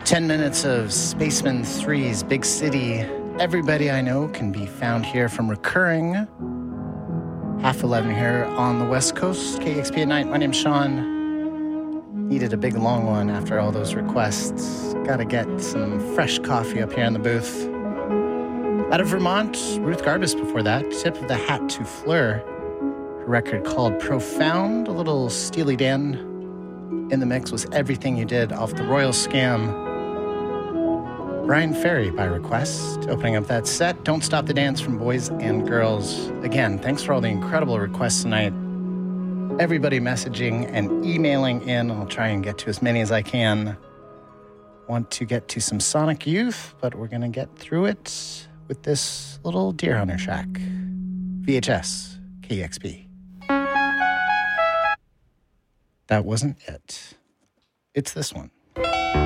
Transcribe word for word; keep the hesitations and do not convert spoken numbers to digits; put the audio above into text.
Ten minutes of Spaceman three's Big City. Everybody I Know can be found here from recurring. Half eleven here on the West Coast, K X P at night. My name's Sean. Needed a big long one after all those requests. Gotta get some fresh coffee up here in the booth. Out of Vermont, Ruth Garbus before that. Tip of the hat to Fleur. Her record called Profound. A little Steely Dan in the mix was Everything You Did off the Royal Scam. Brian Ferry by request, opening up that set. Don't Stop the Dance from Boys and Girls. Again, thanks for all the incredible requests tonight. Everybody messaging and emailing in. I'll try and get to as many as I can. Want to get to some Sonic Youth, but we're going to get through it with this little Deer Hunter Shack. V H S, K X P. That wasn't it. It's this one.